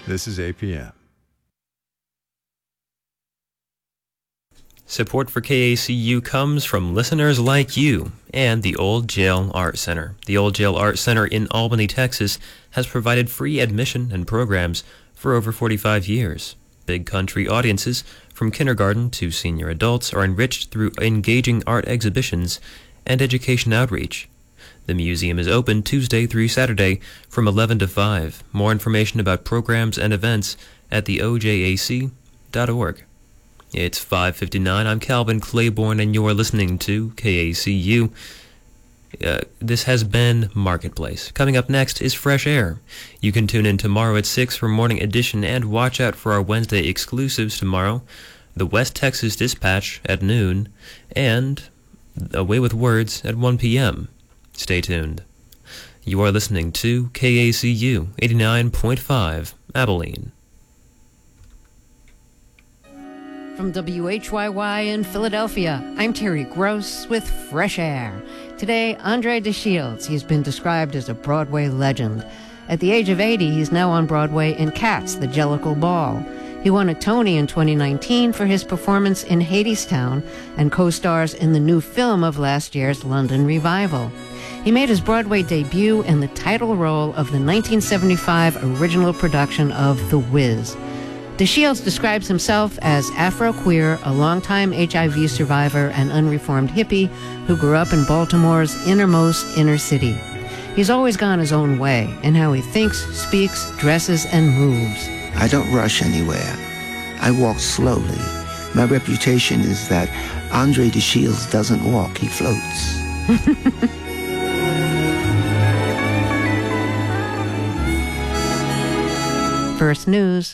This is APM. Support for KACU comes from listeners like you and the Old Jail Art Center. The Old Jail Art Center in Albany, Texas, has provided free admission and programs for over 45 years. Big country audiences, from kindergarten to senior adults, are enriched through engaging art exhibitions and education outreach. The museum is open Tuesday through Saturday from 11 to 5. More information about programs and events at theojac.org. It's 5:59. I'm Calvin Claiborne, and you're listening to KACU. This has been Marketplace. Coming up next is Fresh Air. You can tune in tomorrow at 6 for Morning Edition, and watch out for our Wednesday exclusives tomorrow, the West Texas Dispatch at noon, and Away with Words at 1 p.m. Stay tuned. You are listening to KACU 89.5 Abilene. From WHYY in Philadelphia, I'm Terry Gross with Fresh Air. Today, Andre DeShields. He's been described as a Broadway legend. At the age of 80, he's now on Broadway in Cats, the Jellicle Ball. He won a Tony in 2019 for his performance in Hadestown and co-stars in the new film of last year's London revival. He made his Broadway debut in the title role of the 1975 original production of The Wiz. DeShields describes himself as Afro-queer, a longtime HIV survivor and unreformed hippie who grew up in Baltimore's innermost inner city. He's always gone his own way in how he thinks, speaks, dresses, and moves. I don't rush anywhere. I walk slowly. My reputation is that Andre DeShields doesn't walk, he floats. First News.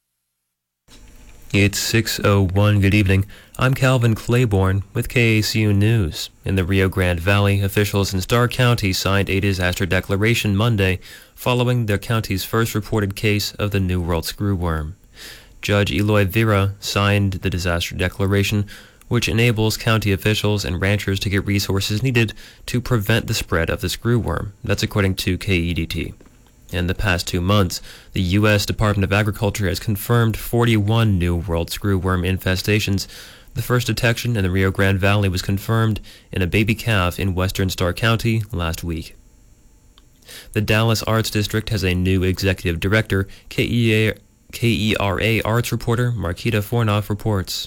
It's 6:01. Good evening. I'm Calvin Claiborne with KACU News. In the Rio Grande Valley, officials in Starr County signed a disaster declaration Monday following the county's first reported case of the New World screwworm. Judge Eloy Vera signed the disaster declaration, which enables county officials and ranchers to get resources needed to prevent the spread of the screwworm. That's according to KEDT. In the past 2 months, the U.S. Department of Agriculture has confirmed 41 New World screwworm infestations. The first detection in the Rio Grande Valley was confirmed in a baby calf in western Starr County last week. The Dallas Arts District has a new executive director. KERA arts reporter Marquita Fornoff reports.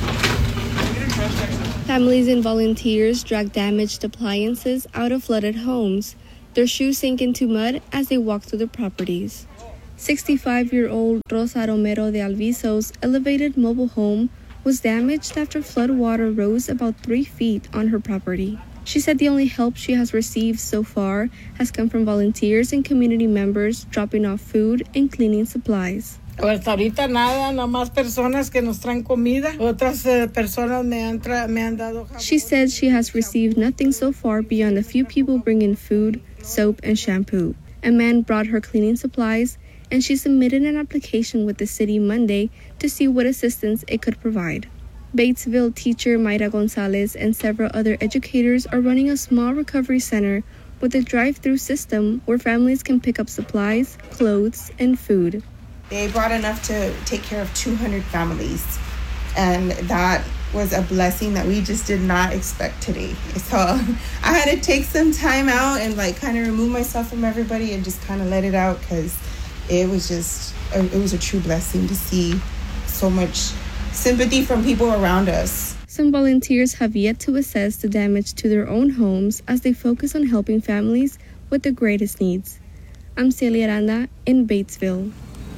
Families and volunteers drag damaged appliances out of flooded homes. Their shoes sink into mud as they walk through the properties. 65-year-old Rosa Romero de Alviso's elevated mobile home was damaged after flood water rose about 3 feet on her property. She said the only help she has received so far has come from volunteers and community members dropping off food and cleaning supplies. Pues ahorita nada, nomás personas que nos traen comida. Otras personas me han dado. She said she has received nothing so far beyond a few people bringing food, soap, and shampoo. A man brought her cleaning supplies, and she submitted an application with the city Monday to see what assistance it could provide. Batesville teacher Mayra Gonzalez and several other educators are running a small recovery center with a drive-through system where families can pick up supplies, clothes, and food. They brought enough to take care of 200 families, and that was a blessing that we just did not expect today. So I had to take some time out and kind of remove myself from everybody and just kind of let it out, because it was a true blessing to see so much sympathy from people around us. Some volunteers have yet to assess the damage to their own homes as they focus on helping families with the greatest needs. I'm Celia Aranda in Batesville.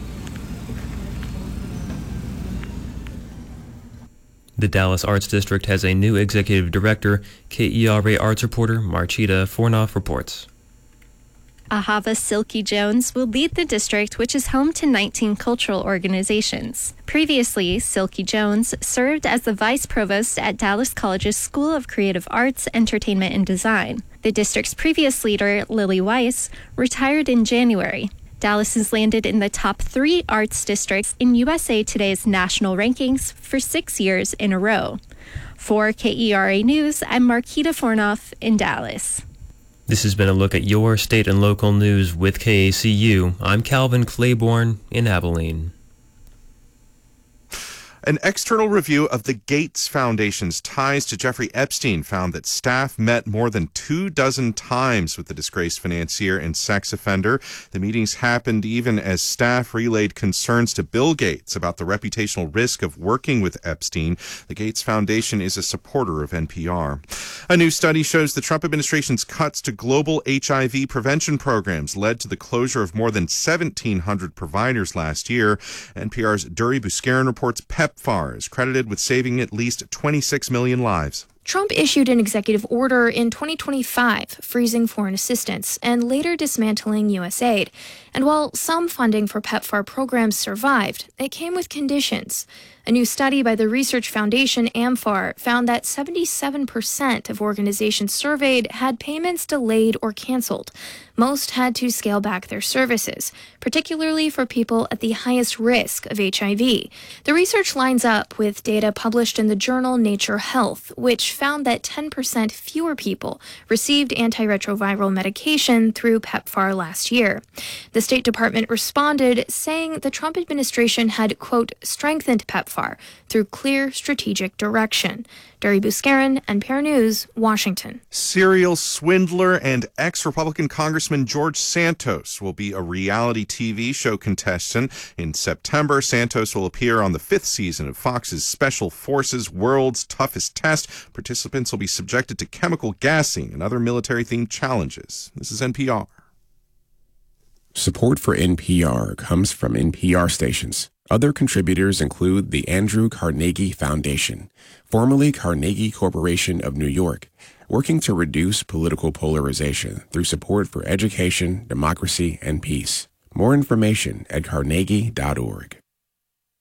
The Dallas Arts District has a new executive director. KERA arts reporter Marquita Fornoff reports. Ahava Silky Jones will lead the district, which is home to 19 cultural organizations. Previously, Silky Jones served as the vice provost at Dallas College's School of Creative Arts, Entertainment, and Design. The district's previous leader, Lily Weiss, retired in January. Dallas has landed in the top 3 arts districts in USA Today's national rankings for 6 years in a row. For KERA News, I'm Marquita Fornoff in Dallas. This has been a look at your state and local news with KACU. I'm Calvin Claiborne in Abilene. An external review of the Gates Foundation's ties to Jeffrey Epstein found that staff met more than 24 times with the disgraced financier and sex offender. The meetings happened even as staff relayed concerns to Bill Gates about the reputational risk of working with Epstein. The Gates Foundation is a supporter of NPR. A new study shows the Trump administration's cuts to global HIV prevention programs led to the closure of more than 1,700 providers last year. NPR's Duri Buscarin reports PEPFAR is credited with saving at least 26 million lives. Trump issued an executive order in 2025 freezing foreign assistance and later dismantling U.S. aid. And while some funding for PEPFAR programs survived, it came with conditions. A new study by the research foundation AMFAR found that 77% of organizations surveyed had payments delayed or canceled. Most had to scale back their services, particularly for people at the highest risk of HIV. The research lines up with data published in the journal Nature Health, which found that 10% fewer people received antiretroviral medication through PEPFAR last year. The State Department responded, saying the Trump administration had, quote, strengthened PEPFAR through clear strategic direction. Duri Buscarin, NPR News, Washington. Serial swindler and ex-Republican Congressman George Santos will be a reality TV show contestant. In September, Santos will appear on the 5th season of Fox's Special Forces World's Toughest Test. Participants will be subjected to chemical gassing and other military-themed challenges. This is NPR. Support for NPR comes from NPR stations. Other contributors include the Andrew Carnegie Foundation, formerly Carnegie Corporation of New York, working to reduce political polarization through support for education, democracy, and peace. More information at carnegie.org.